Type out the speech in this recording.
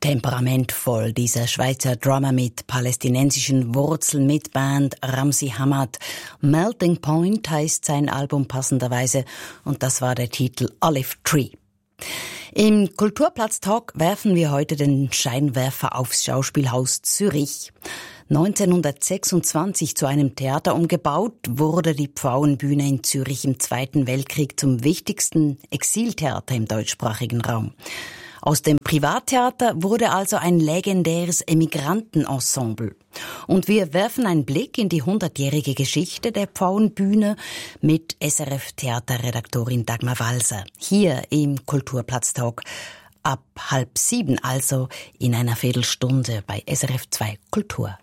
Temperamentvoll, dieser Schweizer Drummer mit palästinensischen Wurzeln mit Band Ramzi Hamad. Melting Point heißt sein Album passenderweise und das war der Titel Olive Tree. Im Kulturplatz-Talk werfen wir heute den Scheinwerfer aufs Schauspielhaus Zürich. 1926 zu einem Theater umgebaut, wurde die Pfauenbühne in Zürich im Zweiten Weltkrieg zum wichtigsten Exiltheater im deutschsprachigen Raum. Aus dem Privattheater wurde also ein legendäres Emigrantenensemble. Und wir werfen einen Blick in die 100-jährige Geschichte der Pfauenbühne mit SRF-Theaterredaktorin Dagmar Walser. Hier im Kulturplatz-Talk ab 6:30, also in einer Viertelstunde bei SRF 2 Kultur.